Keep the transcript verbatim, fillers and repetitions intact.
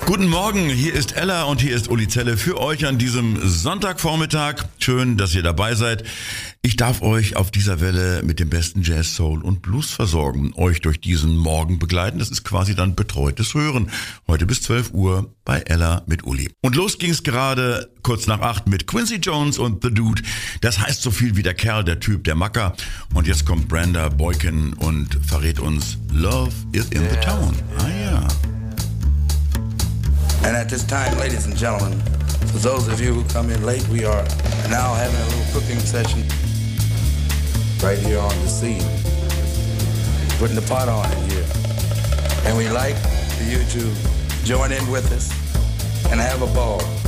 Guten Morgen, hier ist Ella und hier ist Uli Zelle für euch an diesem Sonntagvormittag. Schön, dass ihr dabei seid. Ich darf euch auf dieser Welle mit dem besten Jazz, Soul und Blues versorgen, euch durch diesen Morgen begleiten. Das ist quasi dann betreutes Hören. Heute bis zwölf Uhr bei Ella mit Uli. Und los ging's gerade kurz nach acht mit Quincy Jones und The Dude. Das heißt so viel wie der Kerl, der Typ, der Macker. Und jetzt kommt Brenda Boykin und verrät uns Love is in the Town. Ah ja. And at this time, ladies and gentlemen, for those of you who come in late, we are now having a little cooking session right here on the scene. Putting the pot on in here. And we'd like for you to join in with us and have a ball.